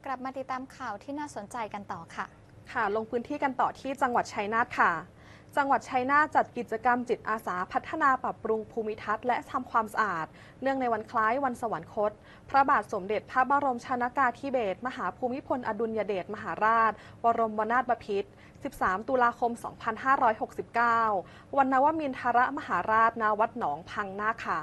ลับมาติดตามข่าวที่น่าสนใจกันต่อค่ะลงพื้นที่กันต่อที่จังหวัดชัยนาทค่ะจังหวัดชัยนาทจัดกิจกรรมจิตอาสาพัฒนาปรับปรุงภูมิทัศน์และทำความสะอาดเนื่องในวันคล้ายวันสวรรคตพระบาทสมเด็จพระบรมชนกาธิเบศรมหาภูมิพลอดุลยเดชมหาราชบรมนาถบพิตร13 ตุลาคม 2569 วันนวมินทรมหาราชณ วัดหนองพังนาคค่ะ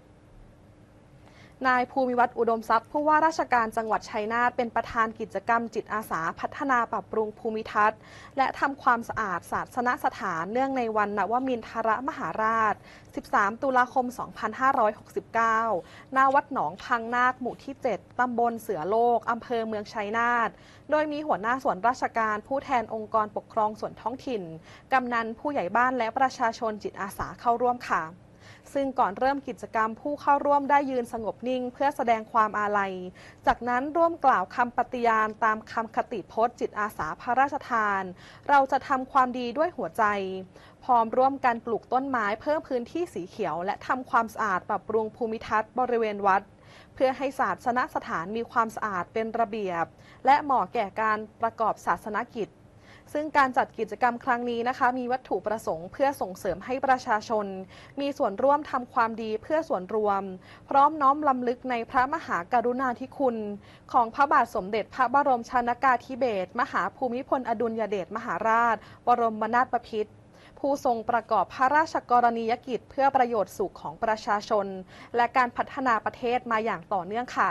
นายภูมิวัฒน์อุดมทรัพย์ผู้ว่าราชการจังหวัดชัยนาทเป็นประธานกิจกรรมจิตอาสาพัฒนาปรับปรุงภูมิทัศน์และทำความสะอาดศาสนสถานเนื่องในวันนวมินทรมหาราช 13 ตุลาคม 2569 ณ วัดหนองพังนาคหมู่ที่ 7 ตำบลเสือโลก อำเภอเมืองชัยนาท โดยมีหัวหน้าส่วนราชการผู้แทนองค์กรปกครองส่วนท้องถิ่น กำนันผู้ใหญ่บ้านและประชาชนจิตอาสาเข้าร่วมค่ะซึ่งก่อนเริ่มกิจกรรมผู้เข้าร่วมได้ยืนสงบนิ่งเพื่อแสดงความอาลัยจากนั้นร่วมกล่าวคำปฏิญาณตามคำคติพจน์จิตอาสาพระราชทานเราจะทำความดีด้วยหัวใจพร้อมร่วมกันปลูกต้นไม้เพิ่มพื้นที่สีเขียวและทำความสะอาดปรับปรุงภูมิทัศน์บริเวณวัดเพื่อให้ศาสนสถานมีความสะอาดเป็นระเบียบและเหมาะแก่การประกอบศาสนกิจซึ่งการจัดกิจกรรมครั้งนี้นะคะมีวัตถุประสงค์เพื่อส่งเสริมให้ประชาชนมีส่วนร่วมทำความดีเพื่อส่วนรวมพร้อมน้อมรำลึกในพระมหากรุณาธิคุณของพระบาทสมเด็จพระบรมชนกาธิเบศรมหาภูมิพลอดุลยเดชมหาราชบรมนาถบพิตรผู้ทรงประกอบพระราชกรณียกิจเพื่อประโยชน์สุขของประชาชนและการพัฒนาประเทศมาอย่างต่อเนื่องค่ะ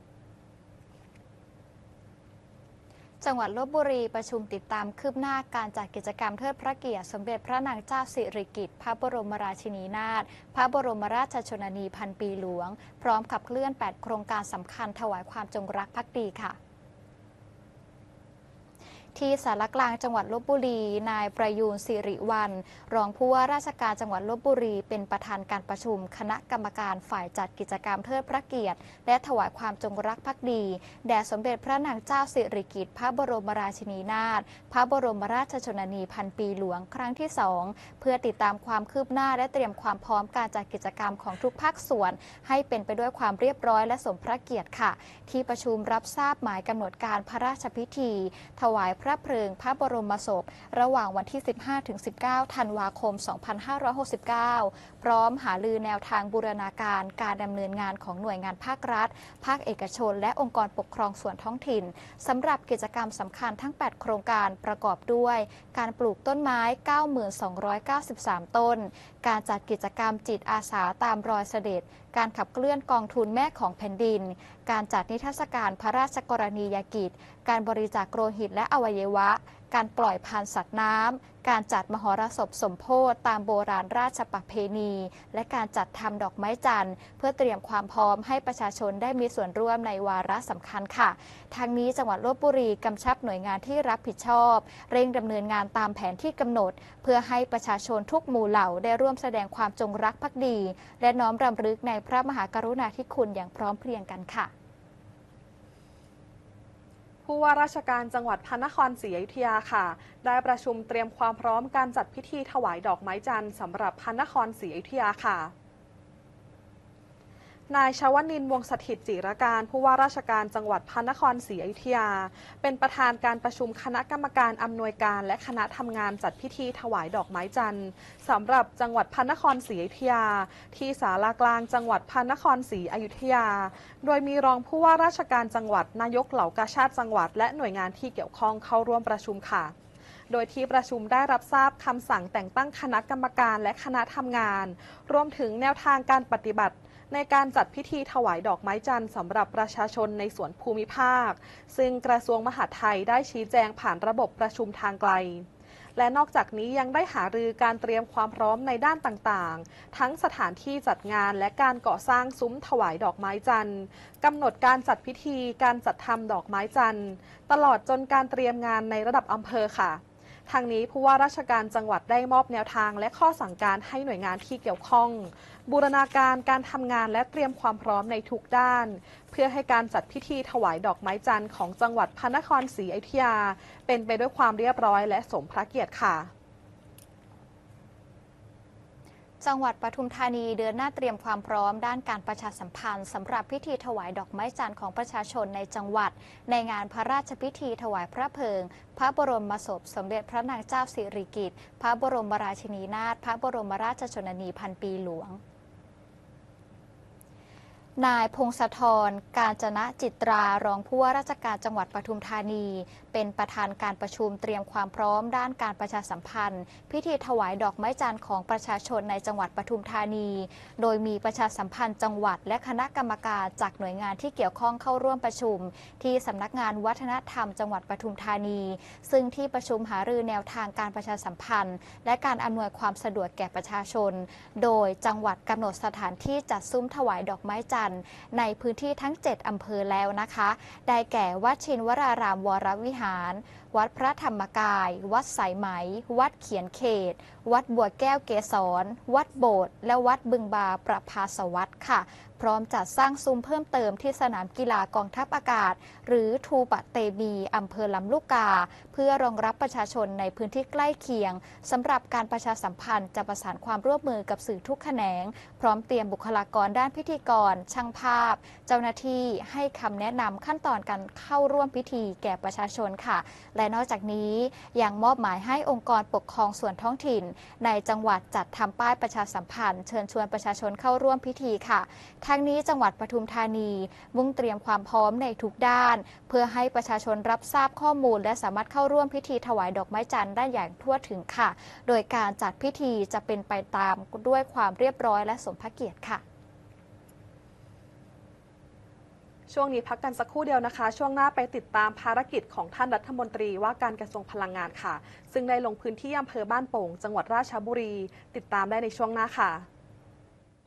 จังหวัดลพบุรีประชุมติดตามคืบหน้าการจัดกิจกรรมเทิดพระเกียรติสมเด็จพระนางเจ้าสิริกิติ์พระบรมราชินีนาถพระบรมราชชนนีพันปีหลวงพร้อมขับเคลื่อน 8 โครงการสำคัญถวายความจงรักภักดีค่ะที่สารกลางจังหวัดลพบุรีนายประยูนสิริวัลย์รองผู้ว่าราชการจังหวัดลพบุรีเป็นประธานการประชุมคณะกรรมการฝ่ายจัดกิจกรรมเทิดพระเกียรติและถวายความจงรักภักดีแด่สมเด็จพระนางเจ้าสิริกิติ์พระบรมราชินีนาถพระบรมราชชนนีพันปีหลวงครั้งที่ 2เพื่อติดตามความคืบหน้าและเตรียมความพร้อมการจัดกิจกรรมของทุกภาคส่วนให้เป็นไปด้วยความเรียบร้อยและสมพระเกียรติค่ะที่ประชุมรับทราบหมายกำหนดการพระราชพิธีถวายพระเพลิงพระบรมศพระหว่างวันที่ 15-19 ธันวาคม 2569 พร้อมหารือแนวทางบูรณาการการดำเนินงานของหน่วยงานภาครัฐภาคเอกชนและองค์กรปกครองส่วนท้องถิ่นสำหรับกิจกรรมสำคัญทั้ง 8 โครงการประกอบด้วยการปลูกต้นไม้ 9,293 ต้นการจัดกิจกรรมจิตอาสาตามรอยเสด็จการขับเคลื่อนกองทุนแม่ของแผ่นดินการจัดนิทรรศการพระราชกรณียกิจการบริจาคโลหิตและอวัยวะการปล่อยพันธุ์สัตว์น้ำการจัดมหรสพสมโพธิตามโบราณราชประเพณีและการจัดทำดอกไม้จันทร์เพื่อเตรียมความพร้อมให้ประชาชนได้มีส่วนร่วมในวาระสำคัญค่ะทางนี้จังหวัดลพบุรีกำชับหน่วยงานที่รับผิดชอบเร่งดำเนินงานตามแผนที่กำหนดเพื่อให้ประชาชนทุกหมู่เหล่าได้ร่วมแสดงความจงรักภักดีและน้อมรำลึกในพระมหากรุณาธิคุณอย่างพร้อมเพรียงกันค่ะผู้ว่าราชการจังหวัดพระนครศรีอยุธยาค่ะได้ประชุมเตรียมความพร้อมการจัดพิธีถวายดอกไม้จันทร์สำหรับพระนครศรีอยุธยาค่ะนายชวนินทร์วงศ์สถิตจิรการผู้ว่าราชการจังหวัดพระนครศรีอยุธยาเป็นประธานการประชุมคณะกรรมการอำนวยการและคณะทำงานจัดพิธีถวายดอกไม้จันทร์สำหรับจังหวัดพระนครศรีอยุธยาที่ศาลากลางจังหวัดพระนครศรีอยุธยาโดยมีรองผู้ว่าราชการจังหวัดนายกเหล่ากาชาดจังหวัดและหน่วยงานที่เกี่ยวข้องเข้าร่วมประชุมค่ะโดยที่ประชุมได้รับทราบคำสั่งแต่งตั้งคณะกรรมการและคณะทำงานรวมถึงแนวทางการปฏิบัติในการจัดพิธีถวายดอกไม้จันทร์สำหรับประชาชนในส่วนภูมิภาคซึ่งกระทรวงมหาดไทยได้ชี้แจงผ่านระบบประชุมทางไกลและนอกจากนี้ยังได้หารือการเตรียมความพร้อมในด้านต่างๆทั้งสถานที่จัดงานและการก่อสร้างซุ้มถวายดอกไม้จันทร์กำหนดการจัดพิธีการจัดทำดอกไม้จันทร์ตลอดจนการเตรียมงานในระดับอำเภอค่ะทางนี้ผู้ว่าราชการจังหวัดได้มอบแนวทางและข้อสั่งการให้หน่วยงานที่เกี่ยวข้องบูรณาการการทำงานและเตรียมความพร้อมในทุกด้านเพื่อให้การจัดพิธีถวายดอกไม้จันทร์ของจังหวัดพระนครศรีอยุธยาเป็นไปด้วยความเรียบร้อยและสมพระเกียรติค่ะจังหวัดปทุมธานีเดินหน้าเตรียมความพร้อมด้านการประชาสัมพันธ์สำหรับพิธีถวายดอกไม้จันทร์ของประชาชนในจังหวัดในงานพระราชพิธีถวายพระเพลิงพระบรมศพสมเด็จพระนางเจ้าสิริกิติ์พระบรมราชินีนาถพระบรมราชชนนีพันปีหลวงนายพงศธร กาญจนจิตรารองผู้ว่าราชการจังหวัดปทุมธานีเป็นประธานการประชุมเตรียมความพร้อมด้านการประชาสัมพันธ์พิธีถวายดอกไม้จันทร์ของประชาชนในจังหวัดปทุมธานีโดยมีประชาสัมพันธ์จังหวัดและคณะกรรมการจากหน่วยงานที่เกี่ยวข้องเข้าร่วมประชุมที่สำนักงานวัฒนธรรมจังหวัดปทุมธานีซึ่งที่ประชุมหารือแนวทางการประชาสัมพันธ์และการอำนวยความสะดวกแก่ประชาชนโดยจังหวัดกำหนดสถานที่จัดซุ้มถวายดอกไม้จันทร์ในพื้นที่ทั้ง 7 อำเภอแล้วนะคะได้แก่วัดชินวรารามวรวิหารวัดพระธรรมกาย วัดสายไหม วัดเขียนเขต วัดบัวแก้วเกศร วัดโบสถ์และวัดบึงบาประภาสวัสดิ์ค่ะพร้อมจัดสร้างซุ้มเพิ่มเติมที่สนามกีฬากองทัพอากาศหรือทูปะเตมีอำเภอลำลูกกาเพื่อรองรับประชาชนในพื้นที่ใกล้เคียงสำหรับการประชาสัมพันธ์จะประสานความร่วมมือกับสื่อทุกแขนงพร้อมเตรียมบุคลากรด้านพิธีกรช่างภาพเจ้าหน้าที่ให้คำแนะนำขั้นตอนการเข้าร่วมพิธีแก่ประชาชนค่ะและนอกจากนี้ยังมอบหมายให้องค์กรปกครองส่วนท้องถิ่นในจังหวัดจัดทำป้ายประชาสัมพันธ์เชิญชวนประชาชนเข้าร่วมพิธีค่ะทั้งนี้จังหวัดปทุมธานีมุ่งเตรียมความพร้อมในทุกด้านเพื่อให้ประชาชนรับทราบข้อมูลและสามารถเข้าร่วมพิธีถวายดอกไม้จันทร์ได้อย่างทั่วถึงค่ะโดยการจัดพิธีจะเป็นไปตามด้วยความเรียบร้อยและสมพระเกียรติค่ะช่วงนี้พักกันสักครู่เดียวนะคะช่วงหน้าไปติดตามภารกิจของท่านรัฐมนตรีว่าการกระทรวงพลังงานค่ะซึ่งได้ลงพื้นที่อำเภอบ้านโป่งจังหวัดราชบุรีติดตามได้ในช่วงหน้าค่ะ